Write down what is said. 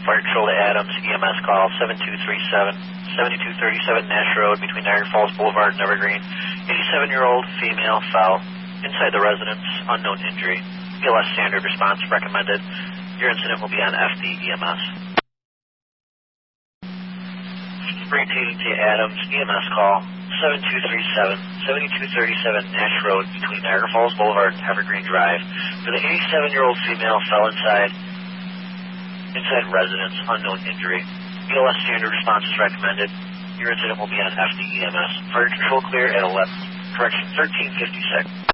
Fire Control to Adams, EMS call 7237 Nash Road between Niagara Falls Boulevard and Evergreen. 87-year-old female fell inside the residence, unknown injury. BLS standard response recommended. Your incident will be on FD EMS. Spring to Adams, EMS call 7237 Nash Road between Niagara Falls Boulevard and Evergreen Drive. For the 87-year-old female fell inside residence, unknown injury. BLS standard response is recommended. Your incident will be on FD EMS. Fire control clear at 1356.